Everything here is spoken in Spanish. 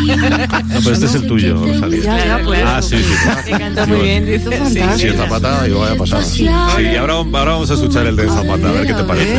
No, pero este es el tuyo, Rosalía. Ya, pues. Ah, sí. Que canta muy bien, dice. Sí, Zapata, y vaya pasada. Sí, y ahora vamos a escuchar el de Zapata, a ver qué te parece.